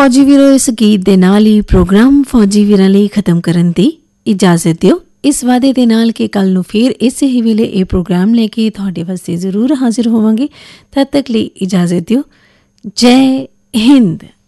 ਫੌਜੀ ਵੀਰੋ, ਇਸ ਗੀਤ ਦੇ ਨਾਲ ਹੀ ਪ੍ਰੋਗਰਾਮ ਫੌਜੀ ਵੀਰਾਂ ਲਈ ਖਤਮ ਕਰਨ ਦੀ ਇਜਾਜ਼ਤ ਦਿਓ, ਇਸ ਵਾਅਦੇ ਦੇ ਨਾਲ ਕਿ ਕੱਲ੍ਹ ਨੂੰ ਫਿਰ ਇਸੇ ਹੀ ਵੇਲੇ ਇਹ ਪ੍ਰੋਗਰਾਮ ਲੈ ਕੇ ਤੁਹਾਡੇ ਵਾਸਤੇ ਜ਼ਰੂਰ ਹਾਜ਼ਰ ਹੋਵਾਂਗੇ। ਤਦ ਤੱਕ ਲਈ ਇਜਾਜ਼ਤ ਦਿਓ। ਜੈ ਹਿੰਦ।